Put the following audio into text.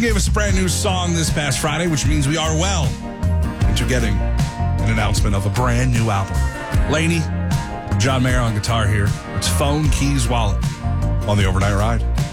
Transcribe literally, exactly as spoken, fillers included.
gave us a brand new song this past Friday, which means we are well into getting an announcement of a brand new album. Laney, John Mayer on guitar here. It's Phone, Keys, Wallet on the Overnight Ride.